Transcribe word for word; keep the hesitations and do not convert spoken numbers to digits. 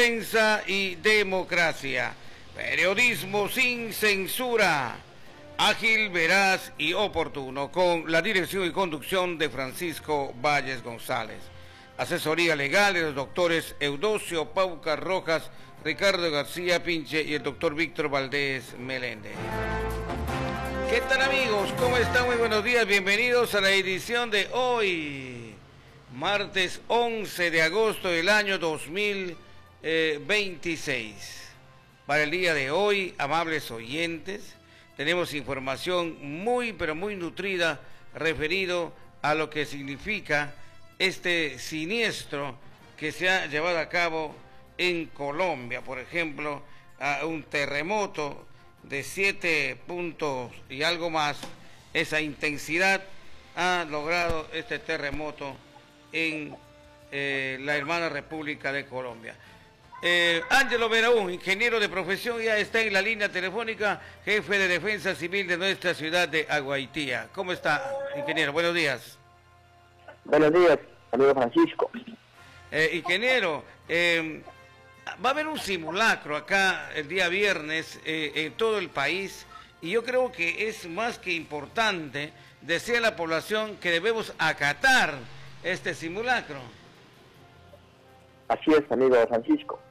prensa y democracia. Periodismo sin censura. Ágil, veraz y oportuno, con la dirección y conducción de Francisco Valles González. Asesoría legal de los doctores Eudosio Pauca Rojas, Ricardo García Pinche y el doctor Víctor Valdés Meléndez. ¿Qué tal, amigos? ¿Cómo están? Muy buenos días. Bienvenidos a la edición de hoy, martes once de agosto del año dos mil veintiséis. Para el día de hoy, amables oyentes, tenemos información muy, pero muy nutrida referido a lo que significa este siniestro que se ha llevado a cabo en Colombia. Por ejemplo, a un terremoto de siete puntos y algo más. Esa intensidad ha logrado este terremoto en eh, la hermana República de Colombia. Eh, Ángelo Beraún, ingeniero de profesión, ya está en la línea telefónica, jefe de Defensa Civil de nuestra ciudad de Aguaitía. ¿Cómo está, ingeniero? Buenos días. Buenos días, amigo Francisco. Eh, ingeniero, eh, va a haber un simulacro acá el día viernes eh, en todo el país, y yo creo que es más que importante decir a la población que debemos acatar este simulacro. Así es, amigo Francisco.